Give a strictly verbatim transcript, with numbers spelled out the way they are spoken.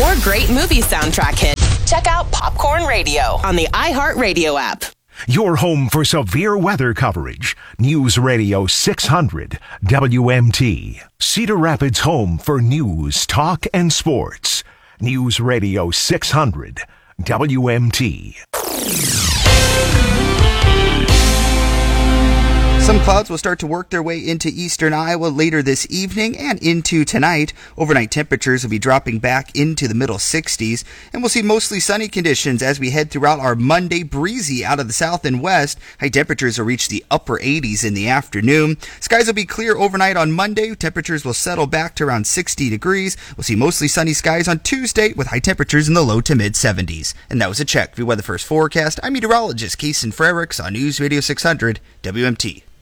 more great movie soundtrack hits. Check out Popcorn Radio on the iHeartRadio app. Your home for severe weather coverage. News Radio six hundred W M T. Cedar Rapids' home for news, talk, and sports. News Radio six hundred W M T. Some clouds will start to work their way into eastern Iowa later this evening and into tonight. Overnight temperatures will be dropping back into the middle sixties, and we'll see mostly sunny conditions as we head throughout our Monday. Breezy out of the south and west. High temperatures will reach the upper eighties in the afternoon. Skies will be clear overnight on Monday. Temperatures will settle back to around sixty degrees. We'll see mostly sunny skies on Tuesday with high temperatures in the low to mid seventies. And that was a check. View Weather First forecast. I'm meteorologist Kason Frericks on News Radio six hundred W M T.